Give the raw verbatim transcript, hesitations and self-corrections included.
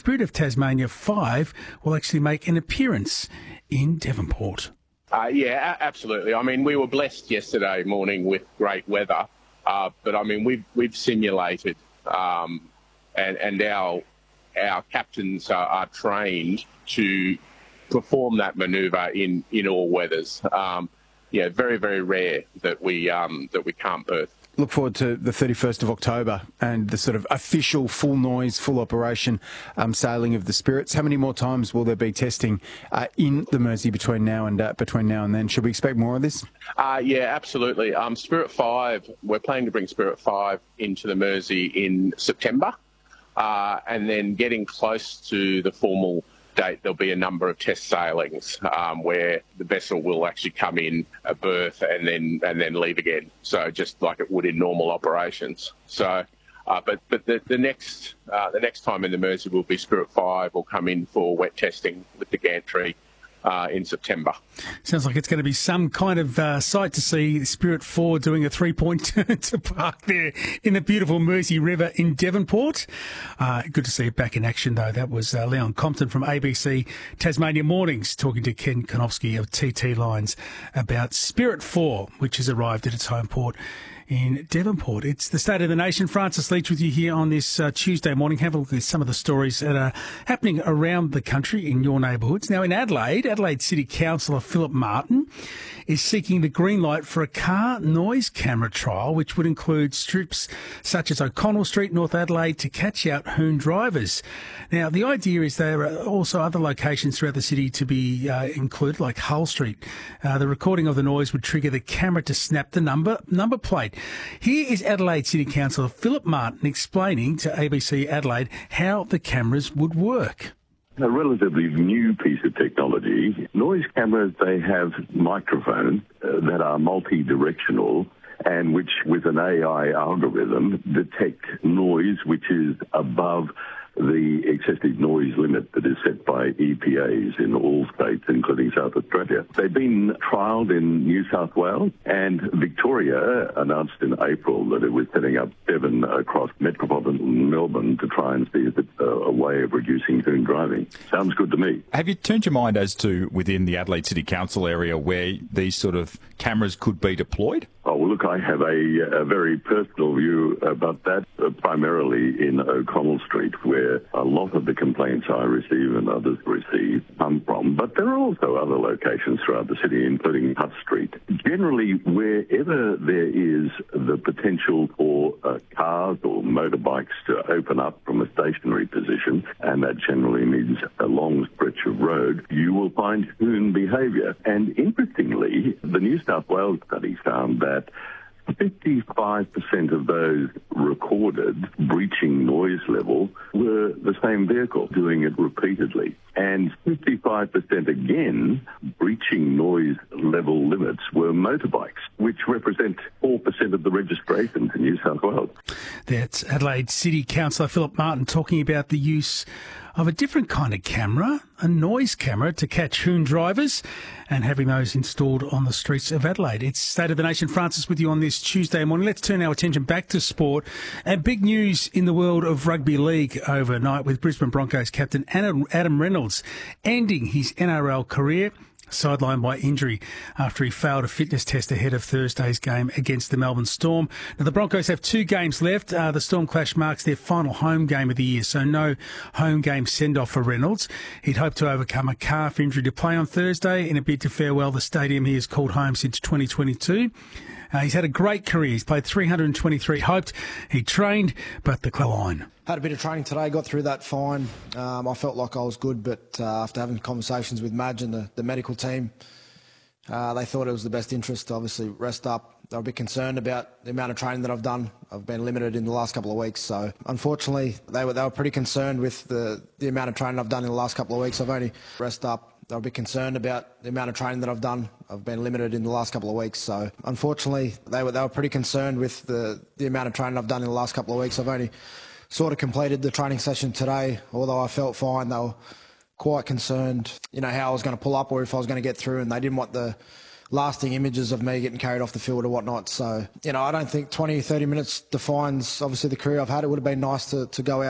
Spirit of Tasmania five will actually make an appearance in Devonport. Uh, yeah, a- absolutely. I mean, we were blessed yesterday morning with great weather, uh, but I mean, we've we've simulated, um, and and our our captains are, are trained to perform that manoeuvre in, in all weathers. Um, yeah, very very rare that we um, that we can't berth. Look forward to the thirty-first of October and the sort of official full noise, full operation um, sailing of the Spirits. How many more times will there be testing uh, in the Mersey between now and uh, between now and then? Should we expect more of this? Uh, yeah, absolutely. Um, Spirit five, we're planning to bring Spirit five into the Mersey in September, uh, and then getting close to the formal date, there'll be a number of test sailings um, where the vessel will actually come in, a berth, and then and then leave again. So just like it would in normal operations. So, uh, but but the, the next uh, the next time in the Mersey will be Spirit Five will come in for wet testing with the gantry uh, in September. Sounds like it's going to be some kind of uh, sight to see Spirit four doing a three-point turn to park there in the beautiful Mersey River in Devonport. Uh, good to see it back in action, though. That was uh, Leon Compton from A B C Tasmania Mornings talking to Ken Konofsky of T T Lines about Spirit four, which has arrived at its home port in Devonport. It's the State of the Nation. Francis Leach with you here on this uh, Tuesday morning. Have a look at some of the stories that are happening around the country in your neighbourhoods. Now, in Adelaide, Adelaide City Councillor Philip Martin is seeking the green light for a car noise camera trial, which would include strips such as O'Connell Street, North Adelaide, to catch out hoon drivers. Now, the idea is there are also other locations throughout the city to be uh, included, like Hull Street. Uh, the recording of the noise would trigger the camera to snap the number number plate. Here is Adelaide City Councillor Philip Martin explaining to A B C Adelaide how the cameras would work. A relatively new piece of technology. Noise cameras, they have microphones uh, that are multi-directional and which, with an A I algorithm, detect noise which is above the excessive noise limit that is set by E P As in all states, including South Australia. They've been trialled in New South Wales, and Victoria announced in April that it was setting up seven across metropolitan Melbourne to try and see if it's a, a way of reducing hoon driving. Sounds good to me. Have you turned your mind as to, within the Adelaide City Council area, where these sort of cameras could be deployed? Oh, well, look, I have a, a very personal view about that, uh, primarily in O'Connell Street, where a lot of the complaints I receive and others receive come from. But there are also other locations throughout the city, including Hutt Street. Generally, wherever there is the potential for uh, cars or motorbikes to open up from a stationary position, and that generally means a long stretch of road, you will find hoon behaviour. And interestingly, the New South Wales study found that fifty-five percent of those recorded breaching noise level were the same vehicle doing it repeatedly. And fifty-five percent again, breaching noise level limits were motorbikes, which represent four percent of the registrations in New South Wales. That's Adelaide City Councillor Philip Martin talking about the use of a different kind of camera, a noise camera, to catch hoon drivers and having those installed on the streets of Adelaide. It's State of the Nation. Francis with you on this Tuesday morning. Let's turn our attention back to sport. And big news in the world of rugby league overnight, with Brisbane Broncos captain Adam Reynolds ending his N R L career, sidelined by injury after he failed a fitness test ahead of Thursday's game against the Melbourne Storm. Now, the Broncos have two games left. Uh, the Storm clash marks their final home game of the year, so no home game send-off for Reynolds. He'd hoped to overcome a calf injury to play on Thursday in a bid to farewell the stadium he has called home since twenty twenty-two. Uh, he's had a great career. He's played three hundred twenty-three. Hoped he trained, but the line. Had a bit of training today, got through that fine. Um, I felt like I was good, but uh, after having conversations with Madge and the, the medical team, uh, they thought it was the best interest to obviously rest up. They were a bit concerned about the amount of training that I've done. I've been limited in the last couple of weeks, so unfortunately they were they were pretty concerned with the, the amount of training I've done in the last couple of weeks. I've only rest up. They were a bit concerned about the amount of training that I've done. I've been limited in the last couple of weeks, so unfortunately they were they were pretty concerned with the, the amount of training I've done in the last couple of weeks. I've only sort of completed the training session today, although I felt fine. They were quite concerned, you know, how I was going to pull up or if I was going to get through, and they didn't want the lasting images of me getting carried off the field or whatnot. So, you know, I don't think twenty, thirty minutes defines, obviously, the career I've had. It would have been nice to, to go out